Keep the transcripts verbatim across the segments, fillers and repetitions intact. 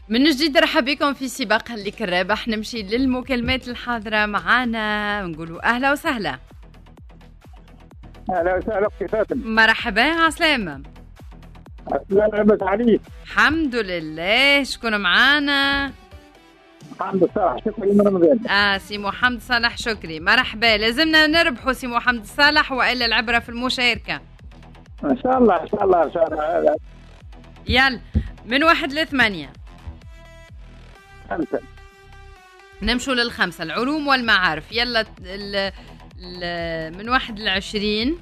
من جديد رحب بكم في سباق خليك الرابح. نمشي للمكالمات الحاضرة معانا، نقولوا أهلا وسهلا. أهلا وسهلا كيفاتك؟ مرحبا عسلامة. عسلامة عباس عليك. الحمد لله. شكون معانا؟ محمد صالح شكري من رمضان. آه سي محمد صالح شكري، مرحبا. لازمنا نربحوا سي محمد صالح وإلا العبرة في المشاركة؟ إن شاء الله إن شاء الله إن شاء الله. يلا من واحد لثمانية. خمسة. نمشوا للخمسة، العلوم والمعارف. يلا ال ال من واحد لعشرين.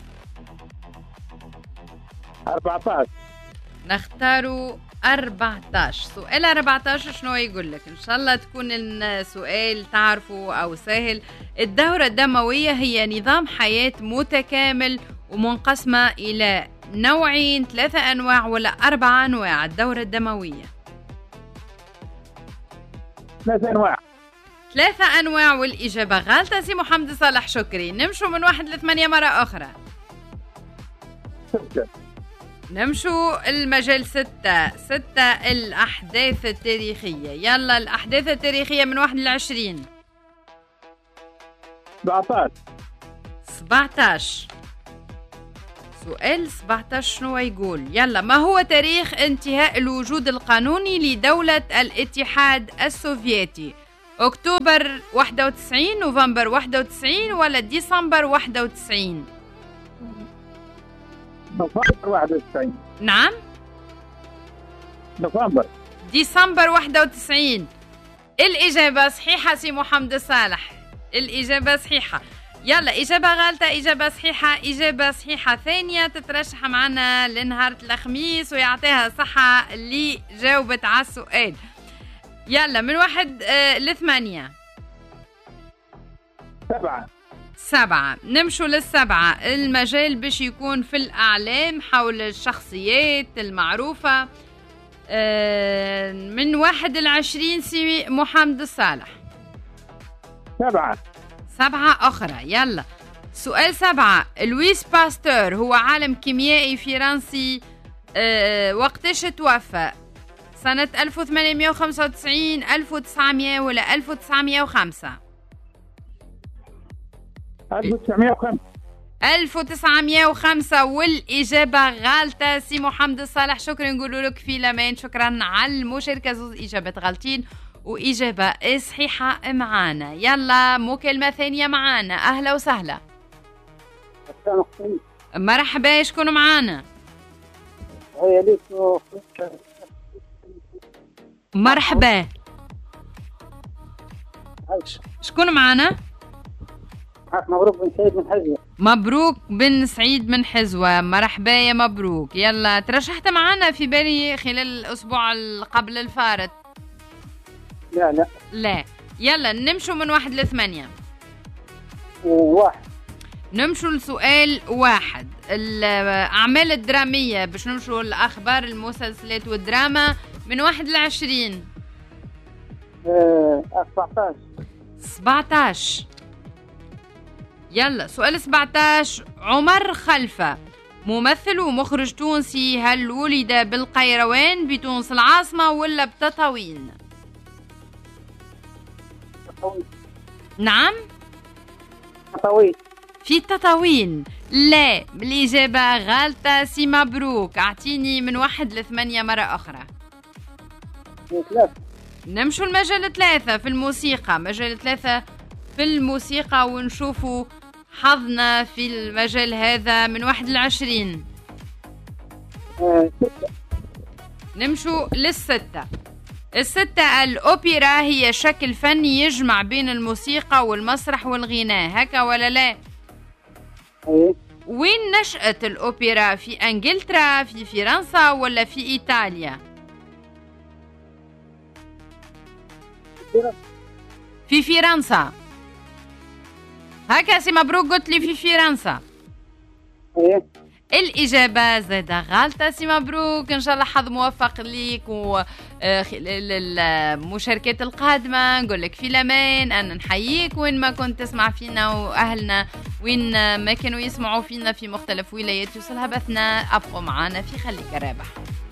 أربعة عشر. نختاروا أربعة عشر. سؤال أربعة عشر شنو يقول لك؟ إن شاء الله تكون السؤال تعرفه أو سهل. الدورة الدموية هي نظام حياة متكامل ومنقسمة إلى نوعين، ثلاثة أنواع ولا أربعة أنواع الدورة الدموية؟ ثلاثة أنواع. ثلاثة أنواع والإجابة غلطة سي محمد صالح شكري. نمشوا من واحد لثمانية مرة أخرى. ستة. نمشوا المجال ستة. ستة الأحداث التاريخية. يلا الأحداث التاريخية من واحد لعشرين. سبعة عشر. سبعة عشر. سؤال سبعة عشر شنو يقول؟ يلا ما هو تاريخ انتهاء الوجود القانوني لدولة الاتحاد السوفيتي؟ أكتوبر واحد وتسعين، نوفمبر واحد وتسعين ولا ديسمبر واحد وتسعين؟ نوفمبر واحد وتسعين. نعم؟ نوفمبر. ديسمبر واحد وتسعين. الإجابة صحيحة سي محمد صالح، الإجابة صحيحة. يلا إجابة غلطة، إجابة صحيحة، إجابة صحيحة ثانية تترشح معنا لنهار الخميس ويعطيها صحة اللي جاوبت على السؤال. يلا من واحد آه لثمانية. سبعة. سبعة. نمشوا للسبعة. المجال باش يكون في الأعلام حول الشخصيات المعروفة. آه من واحد لعشرين سي محمد الصالح. سبعة. سبعة أخرى. يلا سؤال سبعة. لويس باستور هو عالم كيميائي فرنسي. أه وقتاش توفى؟ سنة ألف وثمانمائة وخمسة وتسعين، ألف وتسعمائة ولا ألف وتسعمائة وخمسة؟ ألف وتسعمائة وخمسة. ألف وتسعمائة وخمسة والإجابة غلطة سي محمد صالح شكرا نقول لك في الأمان. شكرا على المشاركة. زوز إجابات غلطين وإجابة صحيحة معانا. يلا مكالمة ثانية معانا. أهلا وسهلا. مرحبا. شكون معانا؟ مرحبا. شكون معانا؟ مبروك بن سعيد من حزوة. مبروك بن سعيد من حزوة. مرحبا يا مبروك. يلا ترشحت معانا في بالي خلال الأسبوع قبل الفارط؟ لا لا لا. يلا نمشوا من واحد لثمانية. واحد. نمشوا لسؤال واحد. الأعمال الدرامية باش نمشوا الأخبار المسلسلات والدراما من واحد لعشرين. سبعة عشر. سبعة عشر. يلا سؤال سبعة عشر. عمر خلفة ممثل ومخرج تونسي، هل ولد بالقيروان بتونس العاصمة ولا بتطاوين؟ نعم؟ تطاوين. في تطاوين. لا الإجابة غلطة سي مبروك. أعطيني من واحد لثمانية مرة أخرى. ثلاثة. نمشوا المجال ثلاثة في الموسيقى. مجال ثلاثة في الموسيقى ونشوفوا حظنا في المجال هذا من واحد لعشرين. ستة. نمشوا للستة. الستة الأوبرا هي شكل فني يجمع بين الموسيقى والمسرح والغناء، هكا ولا لا؟ أيه. وين نشأت الأوبرا؟ في أنجلترا، في فرنسا ولا في إيطاليا؟ في فرنسا. هكا سي مبروك قلت لي في فرنسا. أيه. الإجابة زاد غلطة سي مبروك. إن شاء الله حظ موفق ليك وخلال المشاركات القادمة. نقول لك في الأمان. أنا نحييك وين ما كنت تسمع فينا وأهلنا وين ما كانوا يسمعوا فينا في مختلف ولايات يوصلها بثنا. أبقوا معنا في خليك الرابح.